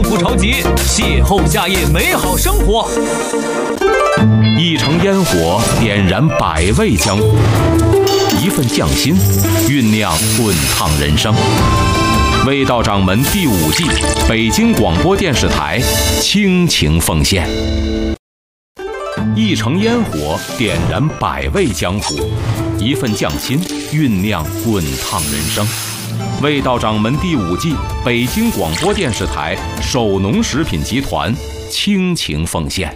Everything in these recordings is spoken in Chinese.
不着急，邂逅夏夜美好生活。 一城烟火点燃百味江湖，一份匠心酝酿滚烫人生。味道掌门第5季，北京广播电视台倾情奉献。一城烟火点燃百味江湖，一份匠心酝酿滚烫人生。味道掌门第5季，北京广播电视台首农食品集团倾情奉献。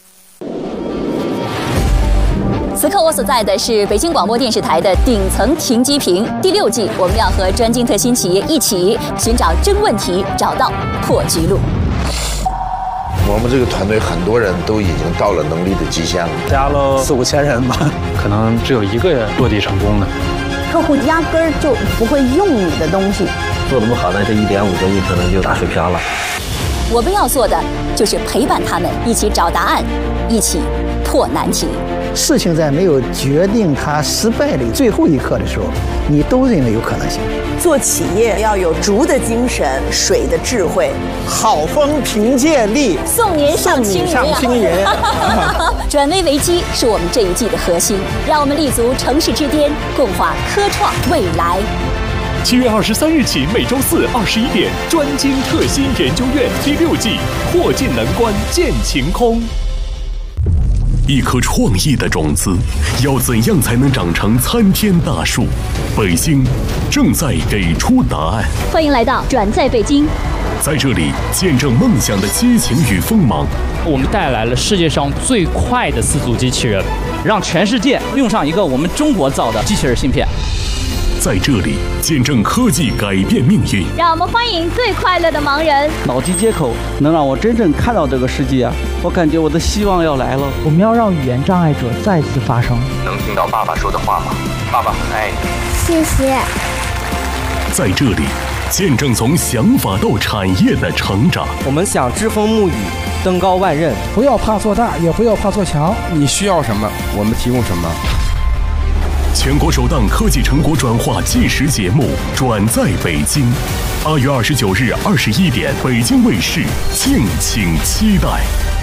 此刻我所在的是北京广播电视台的顶层停机坪。第6季，我们要和专精特新企业一起寻找真问题，找到破局路。 我们这个团队很多人都已经到了能力的极限了， 加了4、5千人吧，可能只有1个人落地成功的。 客户压根儿就不会用你的东西， 做得不好呢，这1.5个亿可能就打水漂了。 我们要做的就是陪伴他们一起找答案，一起破难题。 事情在没有决定它失败的最后一刻的时候，你都认为有可能性。 做企业要有竹的精神，水的智慧， 好风凭借力， 送您上青云。转危为机是我们这一季的核心，让我们立足城市之巅，共话科创未来。 7月23日起，每周4、21点，专精特新研究院第6季，破尽难关见晴空。 一颗创意的种子，要怎样才能长成参天大树？北京正在给出答案。 欢迎来到转在北京， 在这里见证梦想的激情与锋芒。 我们带来了世界上最快的4足机器人，让全世界用上一个我们中国造的机器人芯片。 在这里见证科技改变命运。 让我们欢迎最快乐的盲人。 脑机接口能让我真正看到这个世界啊！我感觉我的希望要来了。 我们要让语言障碍者再次发声。 能听到爸爸说的话吗？爸爸很爱你。 谢谢。 在这里见证从想法到产业的成长。 我们想栉风沐雨，登高万仞。 不要怕做大，也不要怕做强。 你需要什么，我们提供什么。 全国首档科技成果转化纪实节目《转在北京》，8月29日21点，北京卫视，敬请期待。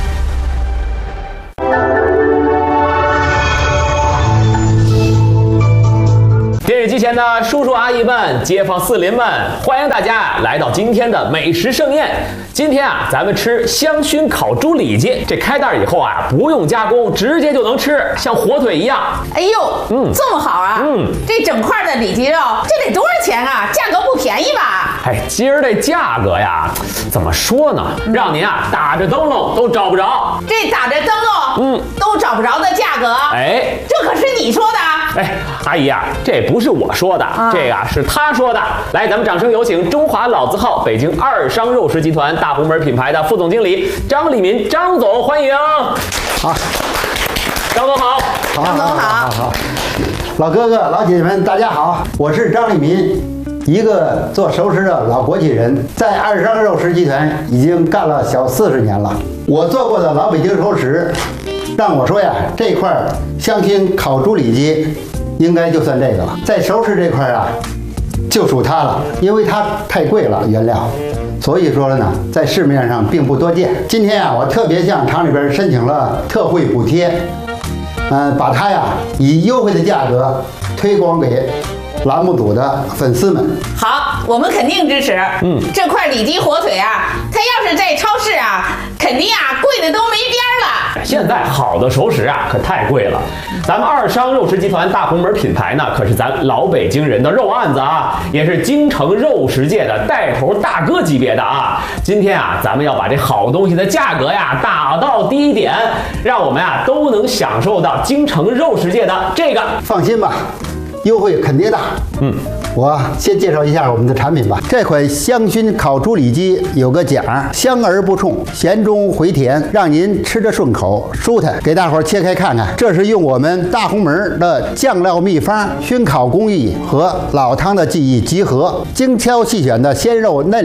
电视机前的叔叔阿姨们、街坊四邻们，欢迎大家来到今天的美食盛宴。今天啊，咱们吃香薰烤猪里脊，这开袋以后啊，不用加工，直接就能吃，像火腿一样。 哎呦，这么好啊！这整块的里脊肉，这得多少钱啊？价格不便宜吧？ 哎，今儿这价格呀，怎么说呢？让您啊打着灯笼都找不着。 这打着灯笼，都找不着的价格。 哎， 这可是你说的。 哎，阿姨啊，这不是我说的，这个是他说的。来，咱们掌声有请中华老字号北京二商肉食集团大红门品牌的副总经理张立民张总，欢迎。 好， 张总好。 张总好。 老哥哥老姐姐们大家好，我是张立民，一个做熟食的老国企人，在二商肉食集团已经干了小40年了。我做过的老北京熟食，让我说呀，这块香薰烤猪里脊应该就算这个了。在熟食这块啊，就属它了，因为它太贵了原料，所以说呢，在市面上并不多见。今天啊，我特别向厂里边申请了特惠补贴，把它呀以优惠的价格推广给栏目组的粉丝们。 好，我们肯定支持。这块里脊火腿啊，它要是在超市啊，肯定啊贵的都没边了。 现在好的熟食啊，可太贵了。咱们二商肉食集团大红门品牌呢，可是咱老北京人的肉案子啊，也是京城肉食界的带头大哥级别的啊。今天啊，咱们要把这好东西的价格呀打到低点，让我们啊都能享受到京城肉食界的这个。 放心吧，优惠肯定大。我先介绍一下我们的产品吧。这款香薰烤猪里脊有个奖，香而不冲，咸中回甜，让您吃着顺口舒坦。给大伙儿切开看看，这是用我们大红门的酱料秘方、熏烤工艺和老汤的技艺集合，精挑细选的鲜肉嫩